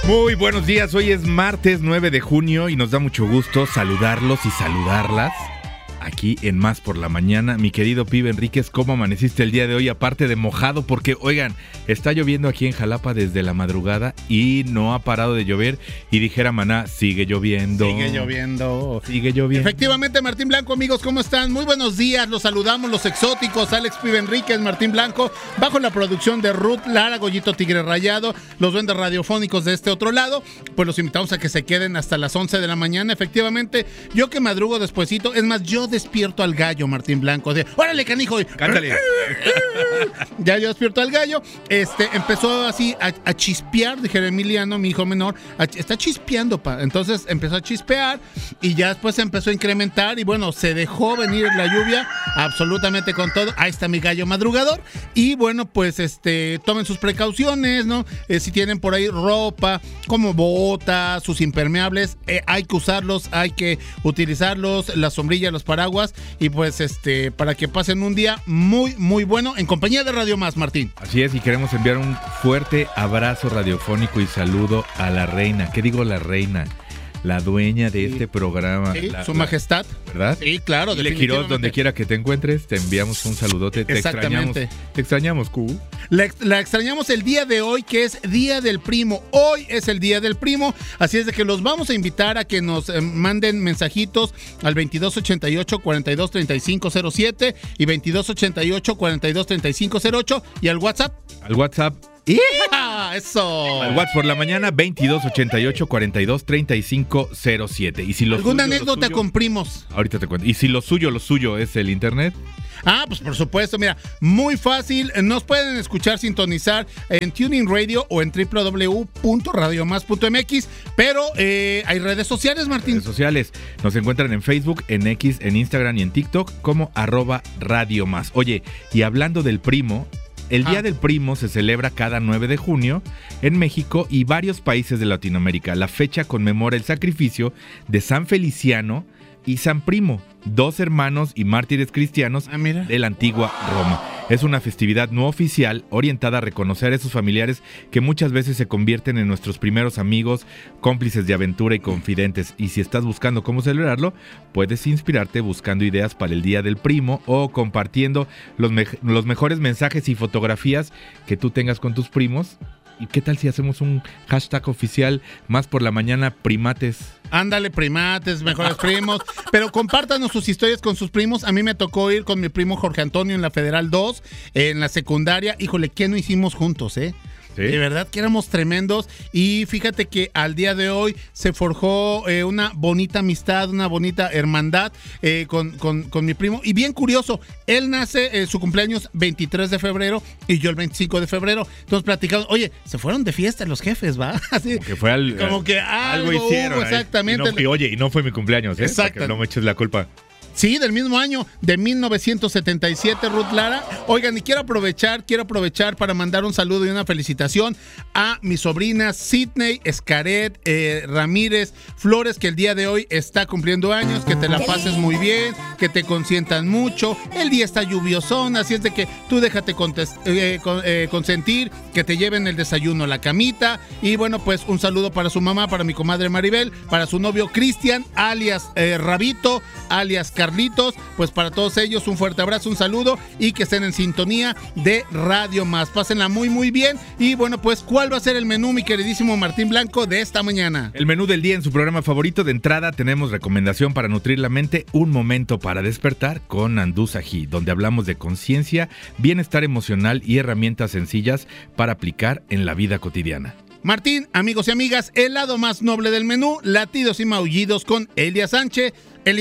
Muy buenos días, hoy es martes 9 de junio y nos da mucho gusto saludarlos y saludarlas aquí en Más por la Mañana. Mi querido Pibe Enríquez, ¿cómo amaneciste el día de hoy? Aparte de mojado, porque oigan, está lloviendo aquí en Jalapa desde la madrugada y no ha parado de llover. Y dijera Maná, sigue lloviendo. Sigue lloviendo. Sigue lloviendo. Efectivamente, Martín Blanco, amigos, ¿cómo están? Muy buenos días, los saludamos, los exóticos, Alex Pibe Enríquez, Martín Blanco, bajo la producción de Ruth Lara, Goyito Tigre Rayado, los duendes radiofónicos de este otro lado. Pues los invitamos a que se queden hasta las 11 de la mañana. Efectivamente, yo que madrugo despuesito, es más, yo despierto al gallo, Martín Blanco. ¡Órale, canijo! Cántale. Ya yo despierto al gallo. Empezó así a chispear, dijera Emiliano, mi hijo menor. Está chispeando, pa. Entonces empezó a chispear y ya después se empezó a incrementar. Y bueno, se dejó venir la lluvia absolutamente con todo. Ahí está mi gallo madrugador. Y bueno, pues tomen sus precauciones, ¿no? Si tienen por ahí ropa, como botas, sus impermeables, hay que usarlos, hay que utilizarlos, la sombrilla, los paraguas. Y pues para que pasen un día muy, muy bueno en compañía de Radio Más, Martín. Así es, y queremos enviar un fuerte abrazo radiofónico y saludo a la reina. ¿Qué digo la reina? La dueña de este programa. Sí, su majestad. ¿Verdad? Sí, claro. Dile, Quiroz, donde quiera que te encuentres, te enviamos un saludote. Exactamente. Te extrañamos, Q. La extrañamos el día de hoy, que es Día del Primo. Hoy es el Día del Primo, así es de que los vamos a invitar a que nos manden mensajitos al 2288-423507 y 2288-423508 y al WhatsApp. Al WhatsApp. ¡Yeah! ¡Eso! Al WhatsApp por la mañana, 2288-423507. Y si ¿alguna anécdota con primos? Ahorita te cuento. Y si lo suyo es el internet. Ah, pues por supuesto, mira, muy fácil, nos pueden escuchar, sintonizar en Tuning Radio o en www.radiomás.mx, pero hay redes sociales, Martín. Redes sociales, nos encuentran en Facebook, en X, en Instagram y en TikTok como @radiomás. Oye, y hablando del primo, el Día del Primo se celebra cada 9 de junio en México y varios países de Latinoamérica. La fecha conmemora el sacrificio de San Feliciano y San Primo, dos hermanos y mártires cristianos de la antigua Roma. Es una festividad no oficial orientada a reconocer a esos familiares que muchas veces se convierten en nuestros primeros amigos, cómplices de aventura y confidentes. Y si estás buscando cómo celebrarlo, puedes inspirarte buscando ideas para el Día del Primo o compartiendo los mejores mensajes y fotografías que tú tengas con tus primos. ¿Y qué tal si hacemos un hashtag oficial Más por la Mañana primates? Ándale, primates, mejores primos. Pero compártanos sus historias con sus primos. A mí me tocó ir con mi primo Jorge Antonio en la Federal 2, en la secundaria. Híjole, ¿qué no hicimos juntos, ¿Sí? De verdad que éramos tremendos. Y fíjate que al día de hoy se forjó una bonita amistad, una bonita hermandad con mi primo. Y bien curioso, él nace, su cumpleaños 23 de febrero y yo el 25 de febrero. Entonces platicamos, oye, se fueron de fiesta los jefes, ¿va? Así, como que algo hicieron. Exactamente. Y no fue mi cumpleaños, Exacto. Para que no me eches la culpa. Sí, del mismo año, de 1977, Ruth Lara. Oigan, y quiero aprovechar para mandar un saludo y una felicitación a mi sobrina Sidney Escaret Ramírez Flores, que el día de hoy está cumpliendo años. Que te la pases muy bien, que te consientan mucho. El día está lluviosón, así es de que tú déjate consentir, que te lleven el desayuno a la camita. Y bueno, pues un saludo para su mamá, para mi comadre Maribel, para su novio Cristian, alias Rabito, alias Carlitos. Pues para todos ellos un fuerte abrazo, un saludo y que estén en sintonía de Radio Más. Pásenla muy muy bien. Y bueno, pues ¿cuál va a ser el menú, mi queridísimo Martín Blanco, de esta mañana? El menú del día en su programa favorito. De entrada tenemos recomendación para nutrir la mente, un momento para despertar con Andú Sají, donde hablamos de conciencia, bienestar emocional y herramientas sencillas para aplicar en la vida cotidiana. Martín, amigos y amigas, el lado más noble del menú, latidos y maullidos con Elia Sánchez,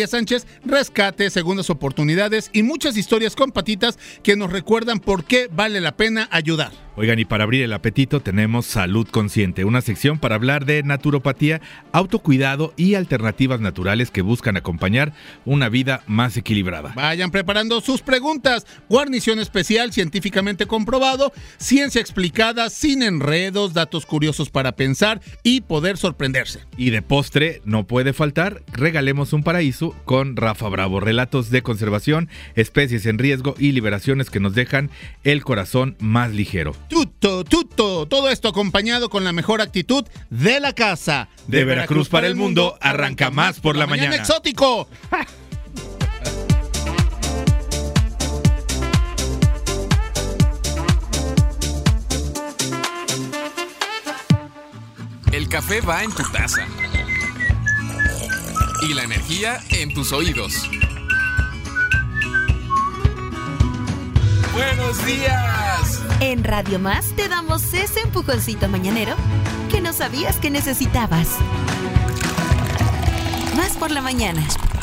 rescate, segundas oportunidades y muchas historias con patitas que nos recuerdan por qué vale la pena ayudar. Oigan, y para abrir el apetito tenemos Salud Consciente, una sección para hablar de naturopatía, autocuidado y alternativas naturales que buscan acompañar una vida más equilibrada. Vayan preparando sus preguntas. Guarnición especial, científicamente comprobado, ciencia explicada, sin enredos, datos curiosos para pensar y poder sorprenderse. Y de postre, no puede faltar, regalemos un paraíso con Rafa Bravo. Relatos de conservación, especies en riesgo y liberaciones que nos dejan el corazón más ligero. Tuto. Todo esto acompañado con la mejor actitud de la casa. De Veracruz para el mundo, arranca Más por la Mañana. ¡Exótico! El café va en tu taza y la energía en tus oídos. ¡Buenos días! En Radio Más te damos ese empujoncito mañanero que no sabías que necesitabas. Más por la mañana.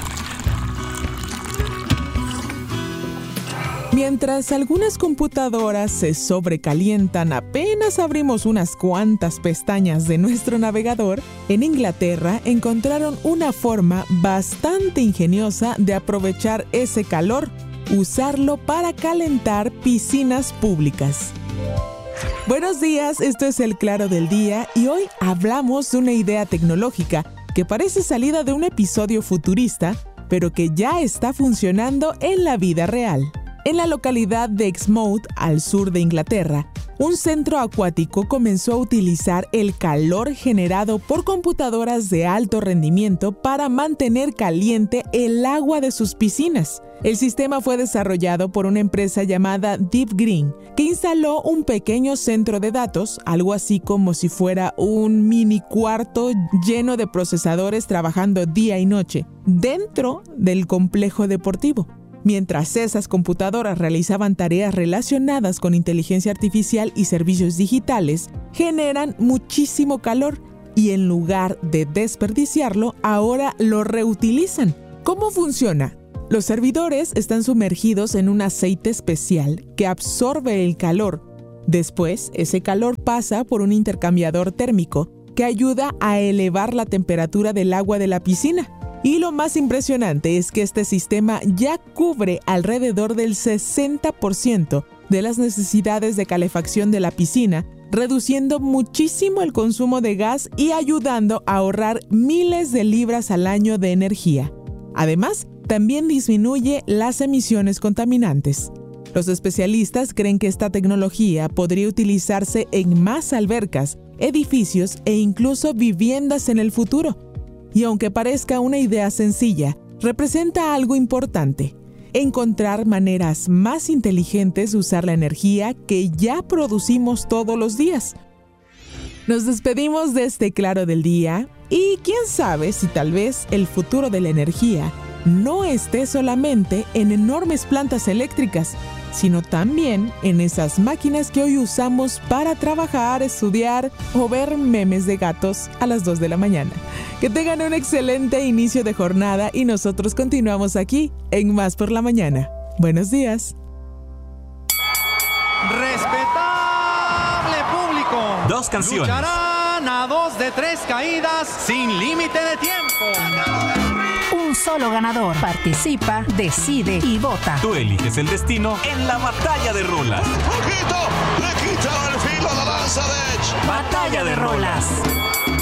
Mientras algunas computadoras se sobrecalientan apenas abrimos unas cuantas pestañas de nuestro navegador, en Inglaterra encontraron una forma bastante ingeniosa de aprovechar ese calor, usarlo para calentar piscinas públicas. Buenos días, esto es El Claro del Día y hoy hablamos de una idea tecnológica que parece salida de un episodio futurista, pero que ya está funcionando en la vida real. En la localidad de Exmouth, al sur de Inglaterra, un centro acuático comenzó a utilizar el calor generado por computadoras de alto rendimiento para mantener caliente el agua de sus piscinas. El sistema fue desarrollado por una empresa llamada Deep Green, que instaló un pequeño centro de datos, algo así como si fuera un mini cuarto lleno de procesadores trabajando día y noche, dentro del complejo deportivo. Mientras esas computadoras realizaban tareas relacionadas con inteligencia artificial y servicios digitales, generan muchísimo calor y en lugar de desperdiciarlo, ahora lo reutilizan. ¿Cómo funciona? Los servidores están sumergidos en un aceite especial que absorbe el calor. Después, ese calor pasa por un intercambiador térmico que ayuda a elevar la temperatura del agua de la piscina. Y lo más impresionante es que este sistema ya cubre alrededor del 60% de las necesidades de calefacción de la piscina, reduciendo muchísimo el consumo de gas y ayudando a ahorrar miles de libras al año de energía. Además, también disminuye las emisiones contaminantes. Los especialistas creen que esta tecnología podría utilizarse en más albercas, edificios e incluso viviendas en el futuro. Y aunque parezca una idea sencilla, representa algo importante: encontrar maneras más inteligentes de usar la energía que ya producimos todos los días. Nos despedimos de este Claro del Día y quién sabe si tal vez el futuro de la energía no esté solamente en enormes plantas eléctricas, sino también en esas máquinas que hoy usamos para trabajar, estudiar o ver memes de gatos a las 2 de la mañana. Que tengan un excelente inicio de jornada y nosotros continuamos aquí en Más por la Mañana. Buenos días. Respetable público. 2 canciones. Lucharán a 2 de 3 caídas sin límite de tiempo. Un solo ganador. Participa, decide y vota. Tú eliges el destino en la batalla de rolas. ¡Ojito! ¡Le quitaron el filo a la lanza de Edge! Batalla de rolas.